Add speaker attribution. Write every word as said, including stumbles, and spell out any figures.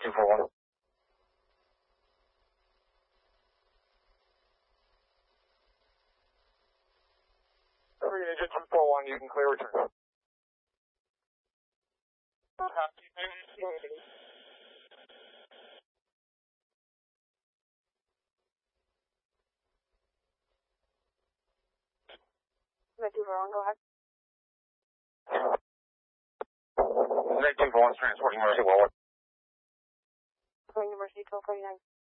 Speaker 1: two four one. Over Agent two four one, you can clear return.
Speaker 2: two four one, go ahead.
Speaker 1: two four one is transporting Mercy one one.
Speaker 2: Going to Mercy twelve forty-nine.